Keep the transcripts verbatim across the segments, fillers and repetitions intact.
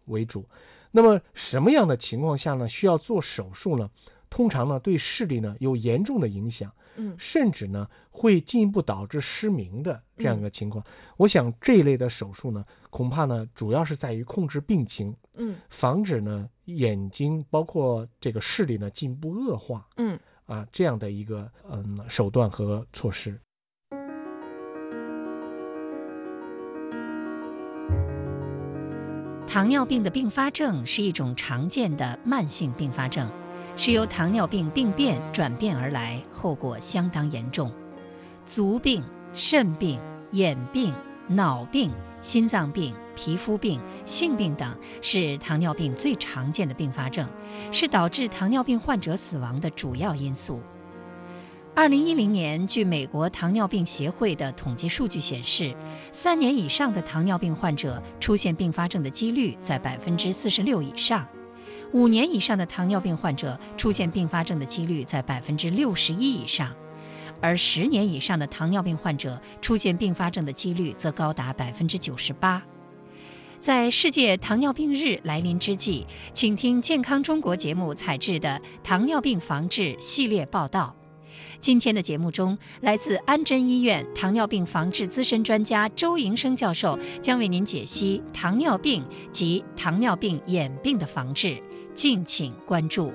为主。那么什么样的情况下呢需要做手术呢？通常呢对视力呢有严重的影响， 嗯， 甚至呢会进一步导致失明的这样一个情况。嗯、我想这一类的手术呢，恐怕呢主要是在于控制病情， 嗯， 防止呢眼睛包括这个视力呢进一步恶化， 嗯啊这样的一个嗯手段和措施。 糖尿病的并发症是一种常见的慢性并发症，是由糖尿病病变转变而来，后果相当严重。足病、肾病、眼病、脑病、心脏病、皮肤病、性病等是糖尿病最常见的并发症，是导致糖尿病患者死亡的主要因素。二零一零年，据美国糖尿病协会的统计数据显示，三年以上的糖尿病患者出现并发症的几率在百分之四十六以上，五年以上的糖尿病患者出现并发症的几率在百分之六十一以上，而十年以上的糖尿病患者出现并发症的几率则高达百分之九十八。在世界糖尿病日来临之际，请听健康中国节目采制的糖尿病防治系列报道。今天的节目中，来自安贞医院糖尿病防治资深专家周迎生教授将为您解析糖尿病及糖尿病眼病的防治，敬请关注。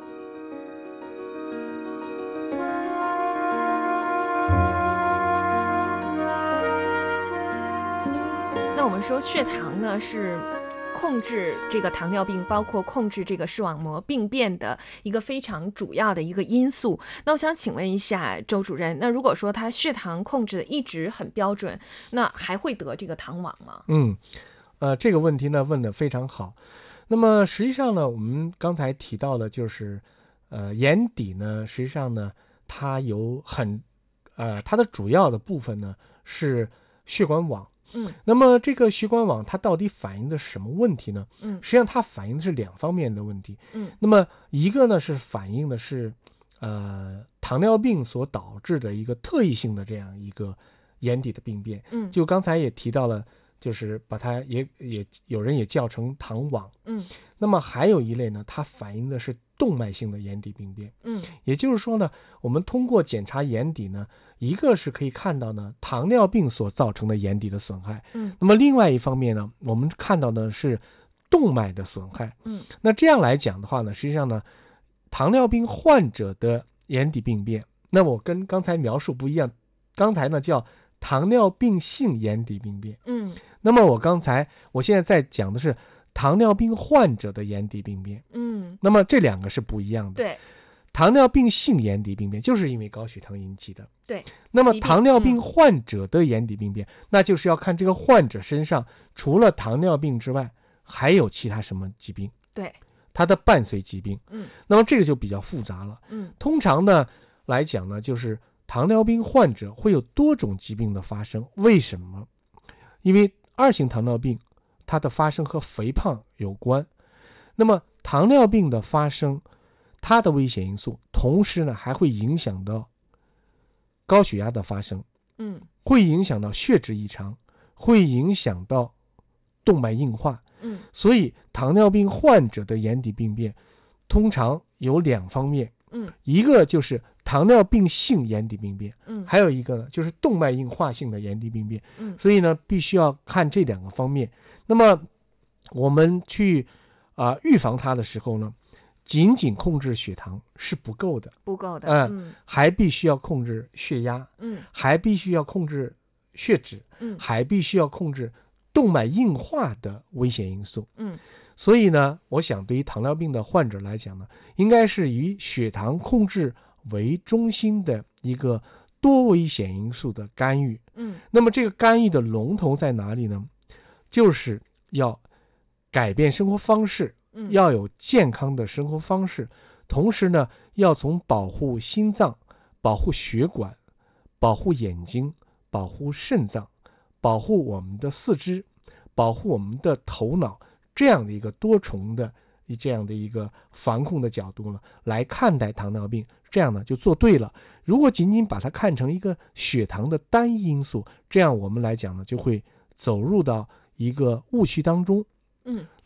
那我们说血糖呢是控制这个糖尿病，包括控制这个视网膜病变的一个非常主要的一个因素。那我想请问一下周主任，那如果说他血糖控制的一直很标准，那还会得这个糖网吗？ 嗯，呃，这个问题呢问得非常好。那么实际上呢，我们刚才提到的就是，呃，眼底呢，实际上呢，它有很，呃，它的主要的部分呢是血管网。 嗯， 那么这个血管网它到底反映的是什么问题呢？ 嗯， 实际上它反映的是两方面的问题。 嗯， 那么一个呢是反映的是，呃，糖尿病所导致的一个特异性的这样一个眼底的病变。 嗯， 就刚才也提到了，就是把它也也有人也叫成糖网。 嗯， 那么还有一类呢，它反映的是动脉性的眼底病变。 嗯， 也就是说呢，我们通过检查眼底呢，一个是可以看到呢糖尿病所造成的眼底的损害。 嗯， 那么另外一方面呢，我们看到的是动脉的损害。 嗯， 那这样来讲的话呢，实际上呢，糖尿病患者的眼底病变，那我跟刚才描述不一样，刚才呢叫糖尿病性眼底病变。 嗯， 那么我刚才我现在在讲的是糖尿病患者的眼底病变。 嗯， 那么这两个是不一样的。 对， 糖尿病性眼底病变就是因为高血糖引起的。 对， 那么糖尿病患者的眼底病变，嗯、那就是要看这个患者身上除了糖尿病之外，还有其他什么疾病。 对， 它的伴随疾病。 嗯， 那么这个就比较复杂了。 嗯， 通常呢来讲呢，就是糖尿病患者会有多种疾病的发生。为什么？因为二型糖尿病它的发生和肥胖有关。那么糖尿病的发生，它的危险因素，同时呢还会影响到高血压的发生， 嗯， 会影响到血脂异常，会影响到动脉硬化。 嗯， 所以糖尿病患者的眼底病变通常有两方面。 嗯， 一个就是糖尿病性眼底病变。 嗯， 还有一个呢就是动脉硬化性的眼底病变。 嗯， 所以呢必须要看这两个方面。那么我们去啊、呃、预防它的时候呢，仅仅控制血糖是不够的， 不够的。 嗯、 嗯， 还必须要控制血压。 嗯， 还必须要控制血脂。 嗯， 还必须要控制动脉硬化的危险因素。 嗯， 所以呢，我想对于糖尿病的患者来讲呢，应该是以血糖控制为中心的一个多危险因素的干预。 嗯， 那么这个干预的龙头在哪里呢？就是要改变生活方式， 嗯， 要有健康的生活方式，同时呢，要从保护心脏、保护血管、保护眼睛、保护肾脏、保护我们的四肢、保护我们的头脑这样的一个多重的这样的一个防控的角度呢来看待糖尿病，这样呢就做对了。如果仅仅把它看成一个血糖的单一因素，这样我们来讲呢就会走入到一个误区当中。 嗯，